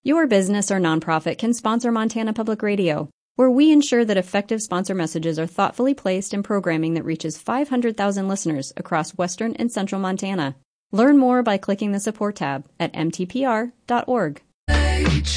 Your business or nonprofit can sponsor Montana Public Radio, where we ensure that effective sponsor messages are thoughtfully placed in programming that reaches 500,000 listeners across western and central Montana. Learn more by clicking the support tab at mtpr.org.